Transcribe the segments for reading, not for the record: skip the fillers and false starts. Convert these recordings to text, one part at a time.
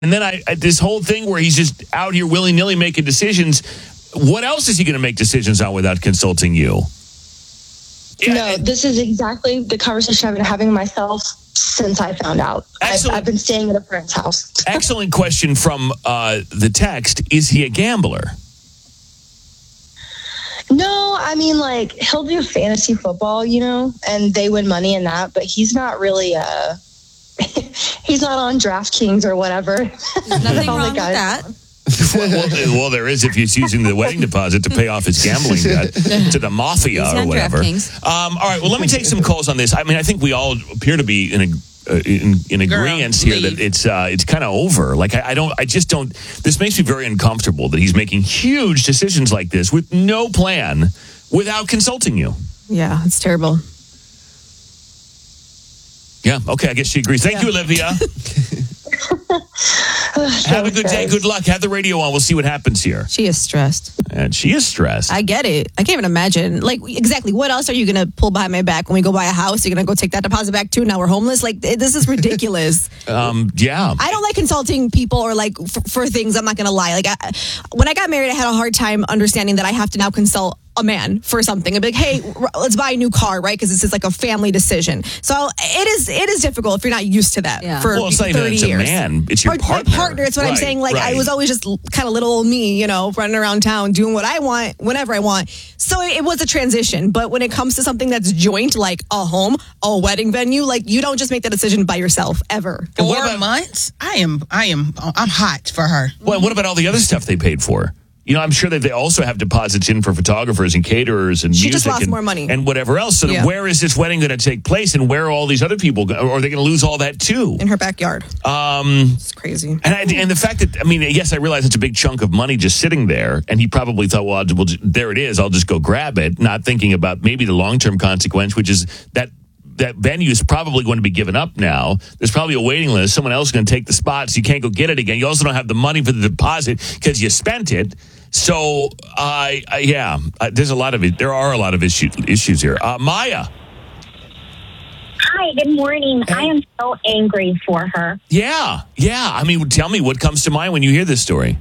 And then this whole thing where he's just out here willy-nilly making decisions. What else is he going to make decisions on without consulting you? No, this is exactly the conversation I've been having myself since I found out. I've been staying at a friend's house. Excellent question from the text. Is he a gambler? No, I mean, like, he'll do fantasy football, and they win money in that, but he's not really he's not on DraftKings or whatever. There's nothing wrong with that. well, there is if he's using the wedding deposit to pay off his gambling debt to the mafia or whatever. All right, well, let me take some calls on this. I mean, I think we all appear to be in agreement here that it's kind of over. Like, I just don't. This makes me very uncomfortable that he's making huge decisions like this with no plan, without consulting you. Yeah, it's terrible. Yeah, okay, I guess she agrees. Thank you, Olivia. Have a good day. Good luck. Have the radio on. We'll see what happens here. She is stressed. And she is stressed. I get it. I can't even imagine. Like, exactly. What else are you going to pull behind my back when we go buy a house? You're going to go take that deposit back too? Now we're homeless? Like, this is ridiculous. Yeah. I don't like consulting people or like for things. I'm not going to lie. Like, when I got married, I had a hard time understanding that I have to now consult a man for something. I'd be like, hey, let's buy a new car, right? Because this is like a family decision. So it is difficult if you're not used to that for 30 years. It's a man. It's your partner. My partner. It's what I'm saying. Like, I was always just kind of little old me, running around town, doing what I want, whenever I want. So it was a transition. But when it comes to something that's joint, like a home, a wedding venue, like, you don't just make that decision by yourself, ever. 4 months? I'm hot for her. Well, what about all the other stuff they paid for? I'm sure that they also have deposits in for photographers and caterers and music. She just lost more money. And whatever else. So where is this wedding going to take place, and where are all these other people? Or are they going to lose all that too? In her backyard. It's crazy. And the fact that, yes, I realize it's a big chunk of money just sitting there, and he probably thought, well, there it is, I'll just go grab it, not thinking about maybe the long-term consequence, which is that venue is probably going to be given up now. There's probably a waiting list. Someone else is going to take the spot, so you can't go get it again. You also don't have the money for the deposit because you spent it. So, there's a lot of it. There are a lot of issues here. Maya. Hi, good morning. Hey. I am so angry for her. Yeah. Tell me what comes to mind when you hear this story.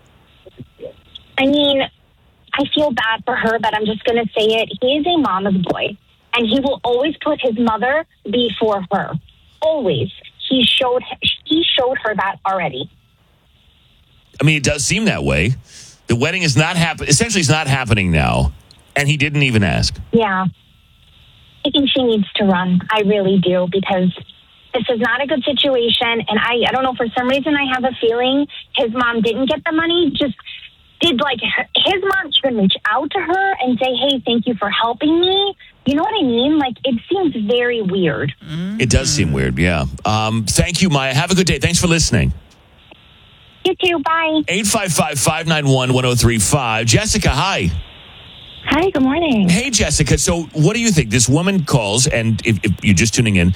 I feel bad for her, but I'm just going to say it. He is a mama's boy, and he will always put his mother before her. Always. He showed her that already. It does seem that way. The wedding is not essentially it's not happening now, and he didn't even ask. Yeah. I think she needs to run. I really do, because this is not a good situation, and I don't know, for some reason I have a feeling his mom didn't get the money, just did his mom should reach out to her and say, hey, thank you for helping me. You know what I mean? Like, it seems very weird. Mm-hmm. It does seem weird, yeah. Thank you, Maya. Have a good day. Thanks for listening. You too. Bye. 855-591-1035. Jessica, hi. Hi, good morning. Hey, Jessica. So what do you think? This woman calls, and if you're just tuning in,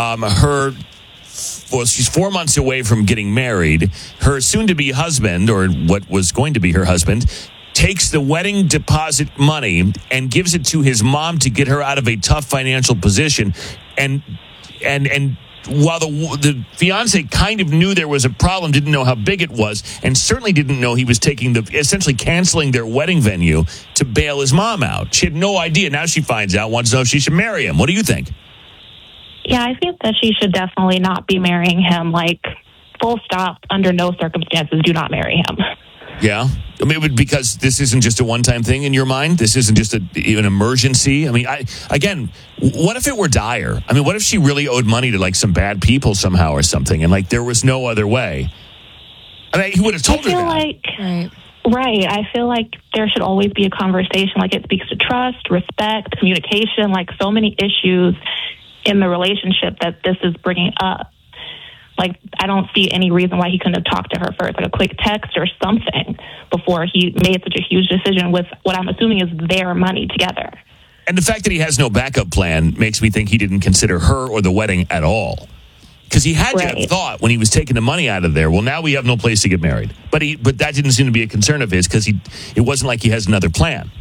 she's 4 months away from getting married. Her soon-to-be husband, or what was going to be her husband, takes the wedding deposit money and gives it to his mom to get her out of a tough financial position. And while the fiance kind of knew there was a problem, didn't know how big it was, and certainly didn't know he was essentially canceling their wedding venue to bail his mom out. She had no idea. Now she finds out, wants to know if she should marry him. What do you think? Yeah, I think that she should definitely not be marrying him. Like, full stop, under no circumstances, do not marry him. Yeah? Because this isn't just a one-time thing in your mind? This isn't just an emergency? What if it were dire? What if she really owed money to, some bad people somehow or something, and, there was no other way? He would have told her that. Right. I feel like there should always be a conversation. It speaks to trust, respect, communication, so many issues in the relationship that this is bringing up. I don't see any reason why he couldn't have talked to her first, a quick text or something, before he made such a huge decision with what I'm assuming is their money together. And the fact that he has no backup plan makes me think he didn't consider her or the wedding at all. Because he had to have thought when he was taking the money out of there, well, now we have no place to get married. But that didn't seem to be a concern of his, because it wasn't like he has another plan.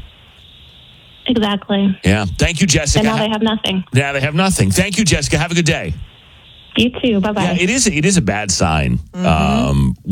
Exactly. Yeah. Thank you, Jessica. And now they have nothing. Now they have nothing. Thank you, Jessica. Have a good day. You too. Bye bye. Yeah, it is a bad sign.